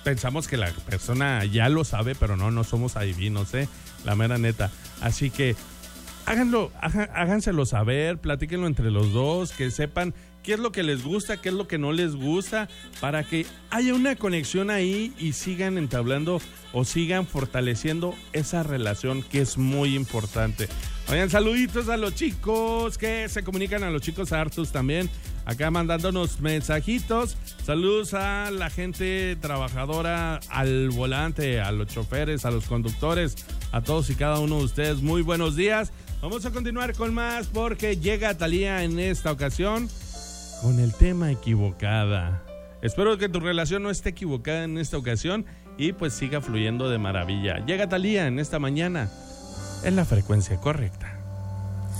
pensamos que la persona ya lo sabe, pero no somos adivinos, la mera neta. Así que háganselo saber, platíquenlo entre los dos, que sepan qué es lo que les gusta, qué es lo que no les gusta, para que haya una conexión ahí y sigan entablando o sigan fortaleciendo esa relación que es muy importante. Oigan, saluditos a los chicos que se comunican, a los chicos Artus también, acá mandándonos mensajitos. Saludos a la gente trabajadora al volante, a los choferes, a los conductores, a todos y cada uno de ustedes. Muy buenos días. Vamos a continuar con más porque llega Thalía en esta ocasión con el tema equivocada. Espero que tu relación no esté equivocada en esta ocasión y pues siga fluyendo de maravilla. Llega Thalía en esta mañana en la frecuencia correcta.